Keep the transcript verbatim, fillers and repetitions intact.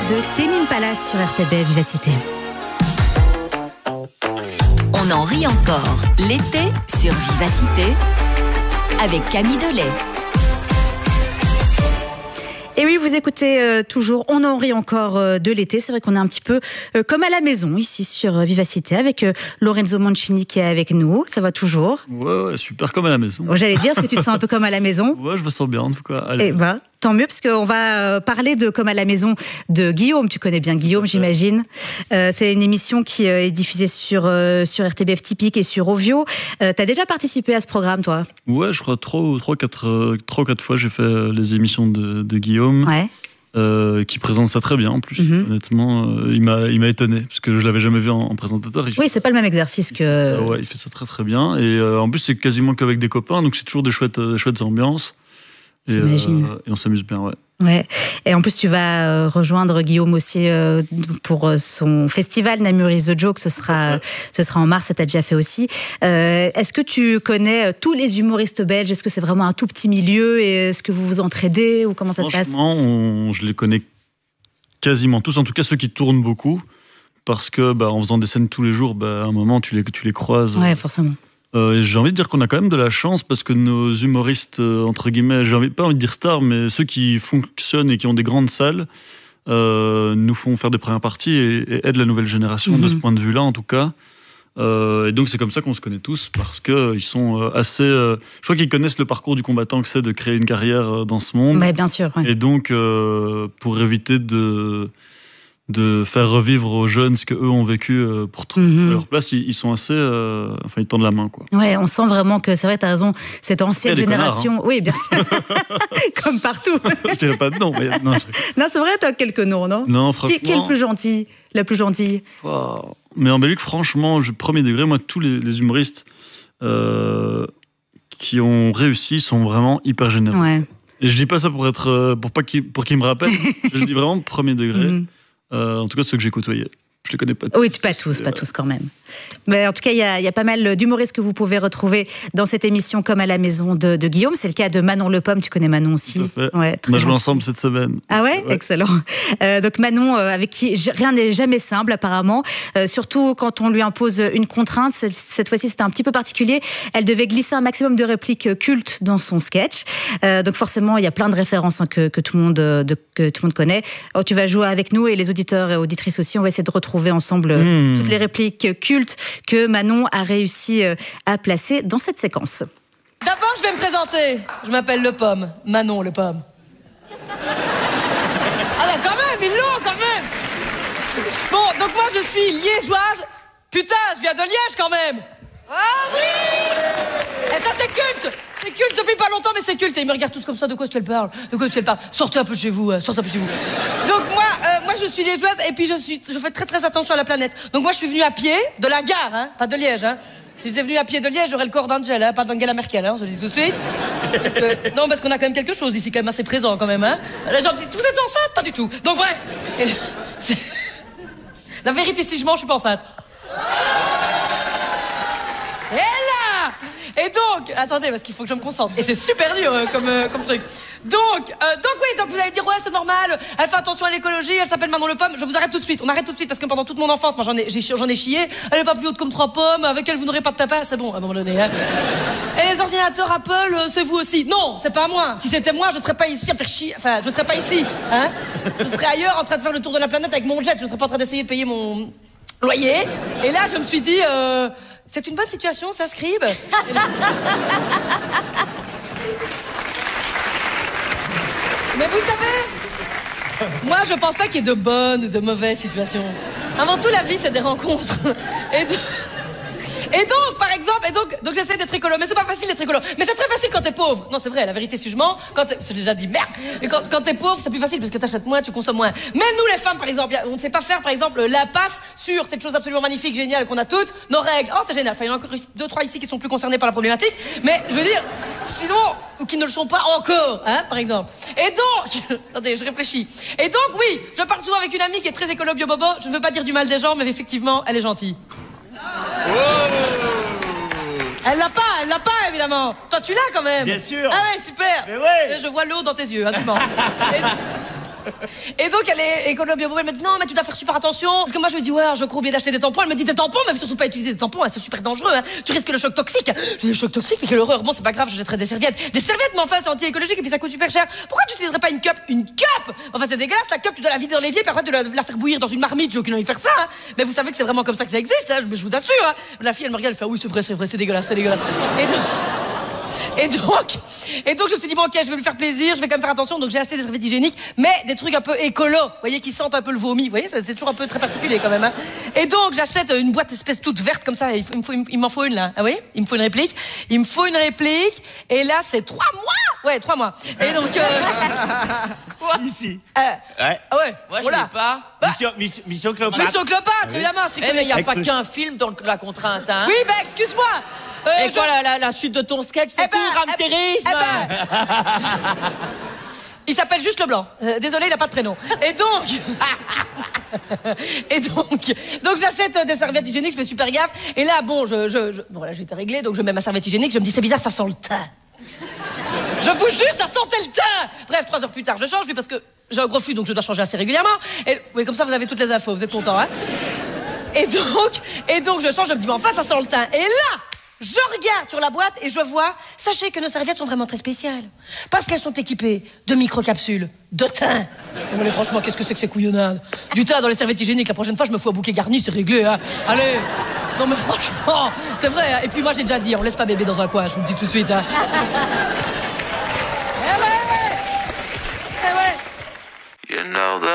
de Tame Impala sur R T B Vivacité. On en rit encore l'été sur Vivacité avec Camille Delay. Et oui, vous écoutez euh, toujours On en rit encore euh, de l'été. C'est vrai qu'on est un petit peu euh, comme à la maison ici sur euh, Vivacité avec euh, Lorenzo Mancini qui est avec nous. Ça va toujours? Ouais, ouais, super comme à la maison. Oh, j'allais dire, est-ce que tu te sens un peu comme à la maison? Ouais, je me sens bien en tout cas. Allez. Eh ben, tant mieux, parce qu'on va parler de Comme à la maison de Guillaume. Tu connais bien Guillaume, ouais. J'imagine. Euh, c'est une émission qui est diffusée sur, euh, sur R T B F Typique et sur Ovio. Euh, tu as déjà participé à ce programme, toi? Ouais, je crois trois ou quatre, quatre fois, j'ai fait les émissions de, de Guillaume. Ouais. Euh, qui présente ça très bien en plus. Mm-hmm. Honnêtement, euh, il m'a il m'a étonné parce que je l'avais jamais vu en, en présentateur. Il oui, c'est pas le même exercice que. Ça, ouais, il fait ça très très bien et euh, en plus c'est quasiment qu'avec des copains, donc c'est toujours des chouettes des chouettes ambiances. Et, J'imagine. Euh, et on s'amuse bien, ouais. Ouais. Et en plus, tu vas rejoindre Guillaume aussi euh, pour son festival Namur is the Joke. Ce sera, ouais. ce sera en mars, ça t'a déjà fait aussi. Euh, est-ce que tu connais tous les humoristes belges? Est-ce que c'est vraiment un tout petit milieu? Et est-ce que vous vous entraidez ou comment ça se passe? Franchement, on, je les connais quasiment tous, en tout cas ceux qui tournent beaucoup. Parce que bah, en faisant des scènes tous les jours, bah, à un moment, tu les, tu les croises. Ouais, forcément. Euh, j'ai envie de dire qu'on a quand même de la chance parce que nos humoristes, euh, entre guillemets, j'ai envie, pas envie de dire stars, mais ceux qui fonctionnent et qui ont des grandes salles, euh, nous font faire des premières parties et, et aident la nouvelle génération mm-hmm. de ce point de vue-là, en tout cas. Euh, et donc c'est comme ça qu'on se connaît tous parce qu'ils sont assez. Euh, je crois qu'ils connaissent le parcours du combattant que c'est de créer une carrière dans ce monde. Ouais, bien sûr. Ouais. Et donc, euh, pour éviter de. de faire revivre aux jeunes ce qu'eux ont vécu pour trouver mm-hmm. leur place, ils, ils sont assez... Euh, enfin, ils tendent la main, quoi. Ouais, on sent vraiment que, c'est vrai, t'as raison, cette ancienne génération... Connards, hein. Oui, bien sûr. Comme partout. Je dirais pas de nom, mais... Non, je... non c'est vrai, t'as quelques noms, non? Non, franchement... Qui, qui est le plus gentil? La plus gentille? Wow. Mais en Belgique, franchement, je, premier degré, moi, tous les, les humoristes euh, qui ont réussi sont vraiment hyper généreux. Ouais. Et je dis pas ça pour être... pour pas qu'ils, pour qu'ils me rappellent, je le dis vraiment premier degré. Mm-hmm. Euh, en tout cas, ceux que j'ai côtoyés. Je les connais pas tous. Oui, pas tous, pas tous quand même. Mais en tout cas, il y a, y a pas mal d'humoristes que vous pouvez retrouver dans cette émission Comme à la maison de, de Guillaume. C'est le cas de Manon Le Pomme. Tu connais Manon aussi? Tout à fait. Ouais, on a joué ensemble cette semaine. Ah ouais, ouais. Excellent. Euh, donc Manon, euh, avec qui rien n'est jamais simple apparemment. Euh, surtout quand on lui impose une contrainte. Cette, cette fois-ci, c'était un petit peu particulier. Elle devait glisser un maximum de répliques cultes dans son sketch. Euh, donc forcément, il y a plein de références hein, que, que, tout le monde, de, que tout le monde connaît. Alors, tu vas jouer avec nous et les auditeurs et auditrices aussi. On va essayer de retrouver ensemble mmh. toutes les répliques cultes que Manon a réussi à placer dans cette séquence. D'abord, je vais me présenter. Je m'appelle Le Pomme. Manon Le Pomme. Ah ben quand même, ils l'ont quand même. Bon, donc moi je suis liégeoise. Putain, je viens de Liège quand même. Ah oui. Et ça c'est culte. C'est culte depuis pas longtemps, mais c'est culte. Et ils me regardent tous comme ça, de quoi est-ce qu'elle parle? De quoi est-ce qu'elle parle? Sortez un peu de chez vous, sortez un peu de chez vous. Donc moi, euh, moi je suis liégeoise et puis je, suis, je fais très très attention à la planète. Donc moi je suis venue à pied de la gare, hein, pas de Liège. Hein. Si j'étais venue à pied de Liège, j'aurais le corps d'Angel, hein, pas d'Angela Merkel, hein, on se le dit tout de suite. Donc, euh, non, parce qu'on a quand même quelque chose ici, quand même assez présent quand même. Hein. Les gens me disent, vous êtes enceinte? Pas du tout. Donc bref. Et, la vérité, si je mens, je suis pas enceinte. Et là! Et donc, attendez, parce qu'il faut que je me concentre. Et c'est super dur euh, comme, euh, comme truc. Donc, euh, donc oui, donc vous allez dire, ouais, c'est normal, elle fait attention à l'écologie, elle s'appelle Manon Le Pomme. Je vous arrête tout de suite, on arrête tout de suite, parce que pendant toute mon enfance, moi j'en ai, j'ai, j'en ai chié, elle est pas plus haute comme trois pommes, avec elle vous n'aurez pas de tapin, c'est bon, à un moment donné. Hein. Et les ordinateurs Apple, euh, c'est vous aussi. Non, c'est pas moi. Si c'était moi, je ne serais pas ici à faire chier, enfin, je ne serais pas ici, hein. Je serais ailleurs en train de faire le tour de la planète avec mon jet, je ne serais pas en train d'essayer de payer mon loyer. Et là, je me suis dit, euh, c'est une bonne situation, ça, Scribe. Mais vous savez, moi, je pense pas qu'il y ait de bonnes ou de mauvaises situations. Avant tout, la vie, c'est des rencontres. Et, de... et donc, par exemple, et donc, donc j'essaie d'être écolo. Mais c'est pas facile d'être écolo. Mais c'est très facile quand t'es pauvre. Non, c'est vrai, la vérité, si je mens, quand t'es... J'ai déjà dit merde. Mais quand, quand t'es pauvre, c'est plus facile parce que t'achètes moins, tu consommes moins. Mais nous, les femmes, par exemple, on ne sait pas faire, par exemple, l'impasse sur cette chose absolument magnifique, géniale qu'on a toutes, nos règles. Oh, c'est génial. Enfin, il y en a encore deux, trois ici qui sont plus concernés par la problématique. Mais, je veux dire, sinon, ou qui ne le sont pas encore, hein, par exemple. Et donc, attendez, je réfléchis. Et donc, oui, je parle souvent avec une amie qui est très écolo bio-bobo. Je ne veux pas dire du mal des gens, mais effectivement, elle est gentille. Oh. Elle l'a pas, elle l'a pas, évidemment. Toi, tu l'as quand même. Bien sûr. Ah ouais, super. Mais ouais. Je vois l'eau dans tes yeux, hein, tu mens. Et donc, elle est écolo bio, elle me dit non, mais tu dois faire super attention. Parce que moi, je lui dis ouais, je crois bien d'acheter des tampons. Elle me dit des tampons, mais surtout pas utiliser des tampons, hein, c'est super dangereux. Hein. Tu risques le choc toxique. Je dis le choc toxique, mais quelle horreur. Bon, c'est pas grave, j'achèterai des serviettes. Des serviettes, mais enfin, c'est anti-écologique et puis ça coûte super cher. Pourquoi tu utiliserais pas une cup? Une cup? Enfin, c'est dégueulasse, la cup, tu dois la vider dans l'évier, puis après, tu dois la faire bouillir dans une marmite. J'ai aucune envie de faire ça. Hein. Mais vous savez que c'est vraiment comme ça que ça existe, hein, je, je vous assure. Hein. La fille, elle me regarde, elle fait oui, c'est vrai, c'est vrai, c'est dégueulasse, c'est dégueulasse. Et donc... Et donc, et donc, je me suis dit, bon, ok, je vais lui faire plaisir, je vais quand même faire attention. Donc, j'ai acheté des serviettes hygiéniques, mais des trucs un peu écolo, vous voyez, qui sentent un peu le vomi. Vous voyez, c'est toujours un peu très particulier quand même. Hein. Et donc, j'achète une boîte espèce toute verte comme ça. Il, faut, il, faut, il m'en faut une là. Ah oui, il me faut une réplique. Il me faut une réplique. Et là, c'est trois mois. Ouais, trois mois. Et donc. Euh... Quoi? Si, si. Euh... Ouais. Ah ouais. Moi, je Voilà. l'ai pas. Bah, Mission, mission, mission Cléopâtre. Mission Cléopâtre, évidemment. Eh, mais il n'y a Avec pas le- qu'un film dans la contrainte, hein. Oui, ben, excuse-moi. Euh, Et je- quoi, la, la, la chute de ton sketch, c'est Eh ben, tout, eh- ramtérisme. eh ben. Il s'appelle juste Leblanc. Euh, désolé, il n'a pas de prénom. Et donc... Et donc... Donc j'achète euh, des serviettes hygiéniques, je fais super gaffe. Et là, bon, je... je, je bon, là, j'ai été réglée, donc je mets ma serviette hygiénique, je me dis, c'est bizarre, ça sent le thym. Je vous jure, ça sentait le thym. Bref, trois heures plus tard, je change, oui, parce que j'ai un gros flux, donc je dois changer assez régulièrement. Et oui, comme ça, vous avez toutes les infos, vous êtes contents, hein. Et donc... Et donc, je change, je me dis, mais enfin, ça sent le thym. Et là... Je regarde sur la boîte et je vois, sachez que nos serviettes sont vraiment très spéciales. Parce qu'elles sont équipées de microcapsules de thym. Non, mais franchement, qu'est-ce que c'est que ces couillonnades? Du thym dans les serviettes hygiéniques, la prochaine fois, je me fous un bouquet garni, c'est réglé, hein. Allez. Non, mais franchement, c'est vrai, hein. Et puis moi, j'ai déjà dit, on laisse pas bébé dans un coin, je vous le dis tout de suite, hein.